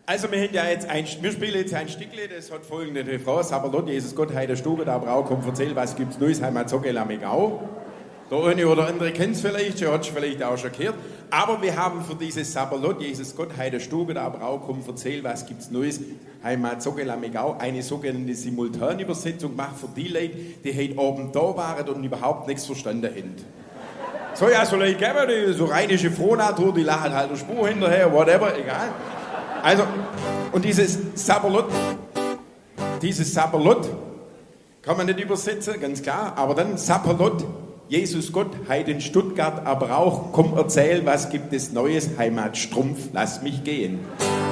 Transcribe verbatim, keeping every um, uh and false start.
Also wir, haben ja jetzt ein, wir spielen jetzt ein Stückle, das hat folgende Refrain. Saberlot, Jesus Gott, Heide Stube, da Brau, komm, erzähl, was gibt's Neues, Heimat, Zocke, Lamegau. Der eine oder andere kennt es vielleicht, der hat es vielleicht auch schon gehört. Aber wir haben für dieses Saberlot, Jesus Gott, Heide Stube, da Brau, komm, erzähl, was gibt's Neues, Heimat, Zocke, Lamegau, eine sogenannte Simultanübersetzung gemacht für die Leute, die heute oben da waren und überhaupt nichts verstanden haben. So, ja, so Leute geben, die so rheinische Frohnatur, die lachen halt der Spur hinterher, whatever, egal. Also, und dieses Saberlot, dieses Saberlot kann man nicht übersetzen, ganz klar, aber dann Saberlot, Jesus Gott, Heid in Stuttgart, aber auch, komm erzähl, was gibt es Neues, Heimat Strumpf, lass mich gehen.